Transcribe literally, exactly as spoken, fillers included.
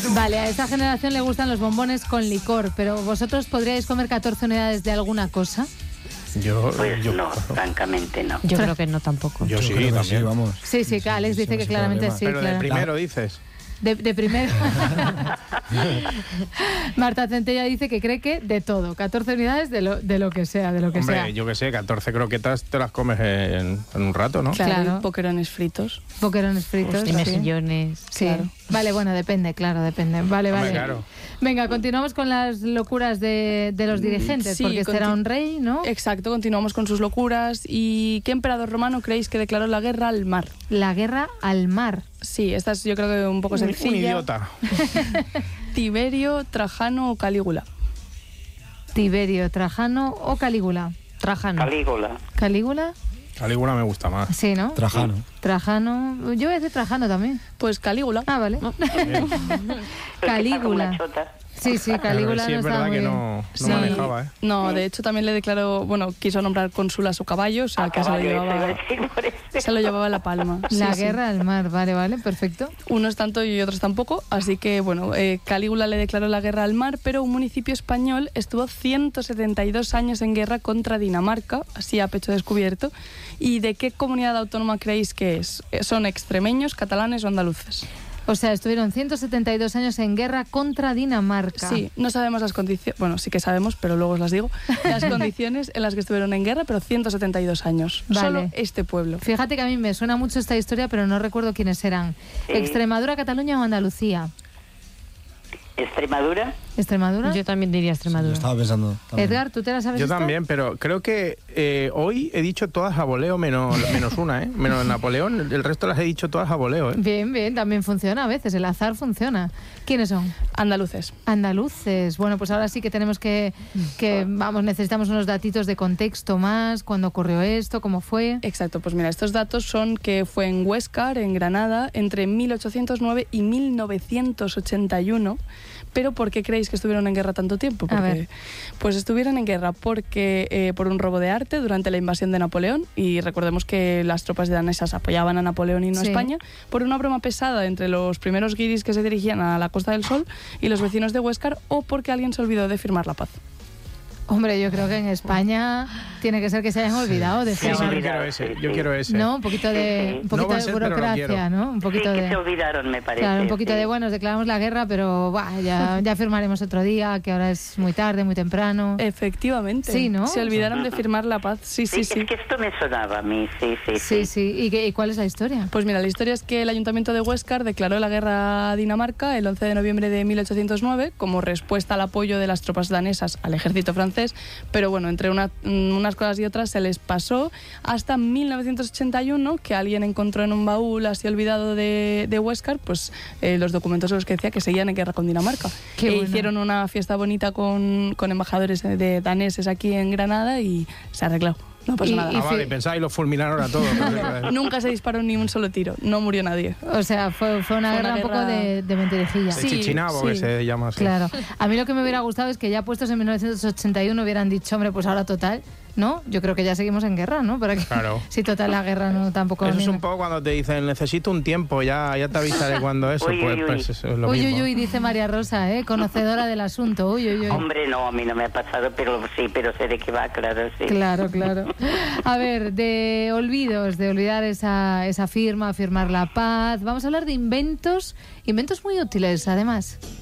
Vale, a esta generación le gustan los bombones con licor, pero ¿vosotros podríais comer catorce unidades de alguna cosa? Yo, Pues yo no, francamente no. Yo creo que no tampoco. Yo sí, creo que también. sí, vamos. Sí, sí, que Alex dice sí, que sin claramente problema. sí. Pero claro. de primero dices. De, de primero. Marta Centella dice que cree que de todo, catorce unidades de lo, de lo que sea, de lo que Hombre, sea. yo que sé, catorce croquetas te las comes en, en un rato, ¿no? Claro, Claro. y boquerones fritos. Boquerones fritos. Y sí. mejillones. Sí. Claro. Vale, bueno, depende, claro, depende. Vale, Hombre, vale. claro. Venga, continuamos con las locuras de, de los dirigentes, Sí, porque este era conti- un rey, ¿no? Exacto, continuamos con sus locuras. ¿Y qué emperador romano creéis que declaró la guerra al mar? La guerra al mar. Sí, esta es yo creo que un poco Un, un sencilla. idiota. Tiberio, Trajano o Calígula. Tiberio, Trajano o Calígula. Trajano. Calígula. ¿Calígula? Calígula me gusta más. Sí, ¿no? Trajano. Trajano. Yo voy a decir Trajano también. Pues Calígula. Ah, vale. Pero que está como una Calígula. chota. Sí, sí, Pero Calígula sí no es estaba verdad muy que bien. no, no Sí. manejaba, ¿eh? No, de hecho también le declaró, bueno, quiso nombrar cónsul a su caballo, o sea, A que se lo, caballo, eso iba a llevaba, decir por eso. se lo llevaba la palma. La Sí, sí. guerra al mar, vale, vale, perfecto. Unos tanto y otros tampoco, así que bueno, eh, Calígula le declaró la guerra al mar, pero un municipio español estuvo ciento setenta y dos años en guerra contra Dinamarca, así a pecho descubierto. ¿Y de qué comunidad autónoma creéis que es? ¿Son extremeños, catalanes o andaluces? O sea, estuvieron ciento setenta y dos años en guerra contra Dinamarca. Sí, no sabemos las condiciones, bueno, sí que sabemos, pero luego os las digo, las condiciones en las que estuvieron en guerra, pero ciento setenta y dos años. Vale. Solo este pueblo. Fíjate que a mí me suena mucho esta historia, pero no recuerdo quiénes eran. Sí. ¿Extremadura, Cataluña o Andalucía? ¿Extremadura? ¿Extremadura? Yo también diría Yo Extremadura. estaba pensando. también. Edgar, ¿tú te la sabes Yo esta? también, pero creo que eh, hoy he dicho todas a voleo menos, menos una, ¿eh? Menos Napoleón, el resto las he dicho todas a voleo, ¿eh? Bien, bien, también funciona a veces, el azar funciona. ¿Quiénes son? Andaluces. Andaluces. Bueno, pues ahora sí que tenemos que, que, vamos, necesitamos unos datitos de contexto más, cuándo ocurrió esto, cómo fue. Exacto, pues mira, estos datos son que fue en Huéscar, en Granada, entre mil ochocientos nueve y mil novecientos ochenta y uno. Pero ¿por qué creéis que estuvieron en guerra tanto tiempo? A Porque, ver. Pues estuvieron en guerra porque eh, por un robo de arte durante la invasión de Napoleón, y recordemos que las tropas danesas apoyaban a Napoleón y no a Sí. España, por una broma pesada entre los primeros guiris que se dirigían a la Costa del Sol y los vecinos de Huéscar, o porque alguien se olvidó de firmar la paz. Hombre, yo creo que en España tiene que ser que se hayan olvidado de Sí, sí, firmar. yo quiero ese, yo quiero ese. ¿No? Un poquito de, Sí, sí. un poquito No va a de ser, pero lo burocracia, quiero. ¿no? Un poquito Sí, que de... se olvidaron, me parece. Claro, un poquito sí. de, bueno, declaramos la guerra, pero buah, ya, ya firmaremos otro día, que ahora es muy tarde, muy temprano. Efectivamente. Sí, ¿no? Se olvidaron de firmar la paz. Sí, sí, sí. Es que esto me sonaba a mí, sí, sí, sí. Sí, sí. ¿Y, qué- y cuál es la historia? Pues mira, la historia es que el Ayuntamiento de Huéscar declaró la guerra a Dinamarca el once de noviembre de mil ochocientos nueve como respuesta al apoyo de las tropas danesas al ejército francés, pero bueno, entre una- unas cosas y otras se les pasó hasta mil novecientos ochenta y uno, que alguien encontró en un baúl así olvidado de, de Huéscar, pues eh, los documentos en los que decía que seguían en guerra con Dinamarca. Qué E bueno. hicieron una fiesta bonita con, con embajadores de daneses aquí en Granada y se arregló. No pasó Y- nada. y Ah, vale, fi- pensáis, lo fulminaron a todos. Nunca se disparó ni un solo tiro, no murió nadie. O sea, fue, fue una Fue guerra una un poco guerra- de, de mentirijilla. Sí. El chichinabo, que sí. se llama así. Claro. A mí lo que me hubiera gustado es que ya puestos en mil novecientos ochenta y uno hubieran dicho, hombre, pues ahora total, ¿no? Yo creo que ya seguimos en guerra, ¿no? Para que, Claro. Si total la guerra no tampoco... Eso ni- es un poco cuando te dicen, necesito un tiempo, ya, ya te avisaré cuando eso, Uy, pues, uy, pues uy. eso es lo Uy, mismo. uy, uy, dice María Rosa, ¿eh? Conocedora del asunto. Uy, uy, uy. Hombre, no, a mí no me ha pasado, pero sí, pero sé de qué va, claro, sí. Claro, claro. A ver, de olvidos, de olvidar esa, esa firma, firmar la paz. Vamos a hablar de inventos, inventos muy útiles, además.